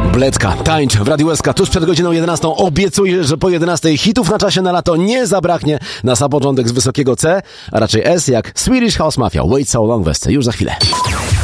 Bledka, tańcz w Radiu SK tuż przed godziną 11. Obiecuję, że po 11 hitów na czasie na lato nie zabraknie. Na sam początek z wysokiego C, a raczej S jak Swedish House Mafia. Wait So Long w SC. Już za chwilę.